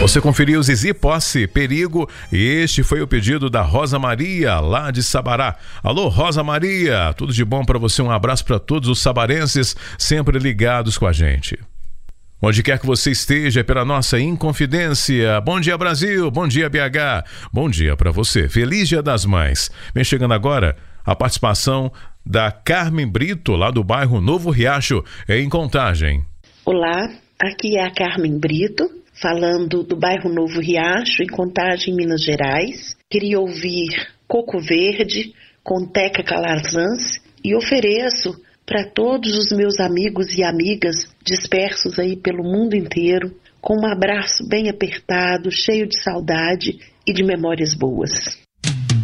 Você conferiu Zizi Posse, Perigo, e este foi o pedido da Rosa Maria, lá de Sabará. Alô, Rosa Maria, tudo de bom para você, um abraço para todos os sabarenses, sempre ligados com a gente. Onde quer que você esteja, pela nossa Inconfidência. Bom dia, Brasil, bom dia, BH, bom dia para você, feliz Dia das Mães. Vem chegando agora a participação da Carmen Brito, lá do bairro Novo Riacho, em Contagem. Olá, aqui é a Carmen Brito, falando do bairro Novo Riacho, em Contagem, Minas Gerais. Queria ouvir Coco Verde, com Teca Calazans, e ofereço para todos os meus amigos e amigas dispersos aí pelo mundo inteiro, com um abraço bem apertado, cheio de saudade e de memórias boas.